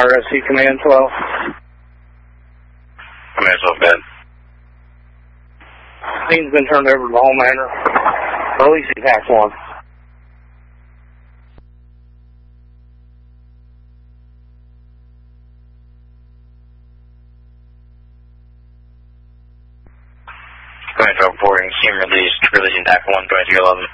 RSC Command 12. Command 12, bed. Scene's been turned over to the Home Manor. Releasing tax 1. Command 12 reporting, scene released, releasing tax 1, 2211.